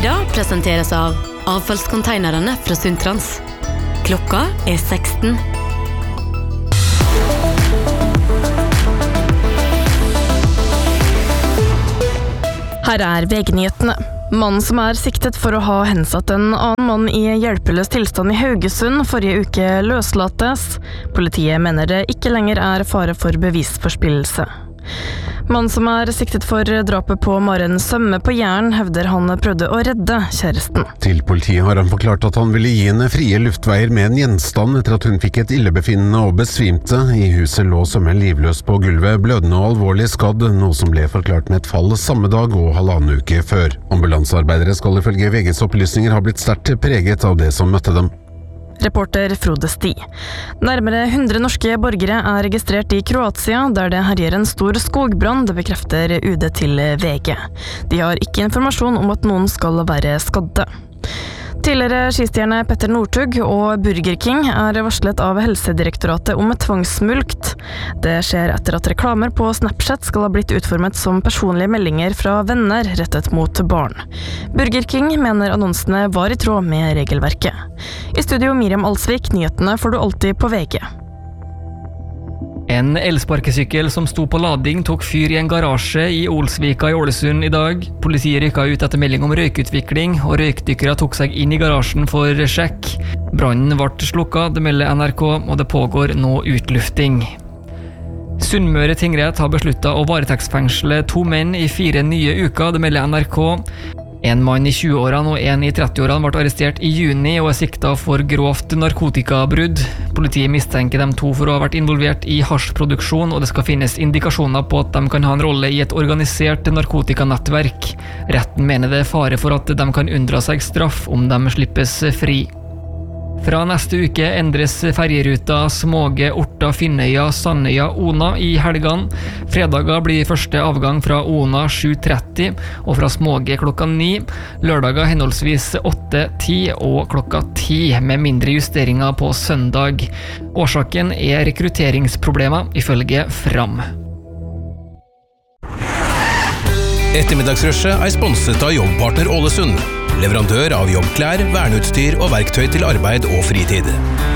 Nyhetsmorgen presenteres av avfallskonteinerne fra Sundtrans. Klokka 16. Her VG-nyhetene. Mannen som siktet for å ha hensatt en annen mann i hjelpeløs tilstand i Haugesund forrige uke løslates. Politiet mener det ikke lenger fare for bevisforspillelse. Mannen som siktet for drapet på Maren Sømme på Jæren hevder han prøvde å redde kjæresten. Til politiet har han forklart at han ville gi henne frie luftveier med en gjenstand etter at hun fikk et illebefinnende og besvimte. I huset lå Sømme livløs på gulvet, blødende og alvorlig skadd, noe som ble forklart med et fall samme dag og 1,5 uke før. Ambulansearbeidere skal ifølge VGs opplysninger ha blitt sterkt preget av det som møtte dem. Reporter Frode Sti. Nærmere 100 norske borgere registrert i Kroatia, der det herjer en stor skogbrann, det bekrefter UD til VG. De har ikke informasjon om at noen skal være skadde. Tidligere skistjerne Petter Northug og Burger King varslet av Helsedirektoratet om tvangsmulkt. Det skjer etter at reklamer på Snapchat skal ha blitt utformet som personlige meldinger fra venner rettet mot barn. Burger King mener annonsene var i tråd med regelverket. I studio Miriam Alsvik, nyhetene får du alltid på VG. En elsparkesykkel som sto på lading tok fyr i en garasje i Olsvika i Ålesund i dag. Politiet rykket ut etter melding om røykutvikling, og røykdykkere tok seg inn i garasjen for sjekk. Brannen ble slukket, det melder NRK, og det pågår nå utlufting. Sunnmøre tingrett har besluttet å varetektsfengsle 2 menn i 4 nye uker, det melder NRK. En mann i 20-årene og en i 30-årene ble arrestert i juni og siktet for grovt narkotikabrudd. Politiet mistenker dem 2 for å ha vært involvert i hasjproduksjon, og det skal finnes indikasjoner på at de kan ha en rolle i et organisert narkotikanettverk. Retten mener det fare for at de kan unndra seg straff om de slippes fri. Fra neste uke endres ferjeruta Småge, Orta, Finnøya, Sandøya, Ona i helgene. Fredager blir første avgang fra Ona 7:30 og fra Småge klokka 9. Lørdager henholdsvis 8:10 og klokka 10, med mindre justeringer på søndag. Årsaken rekrutteringsproblemer, ifølge Fram. Ettermiddagsrushet sponset av Jobbpartner Ålesund. Leverandør av jobbklær, verneutstyr og verktøy til arbeid og fritid.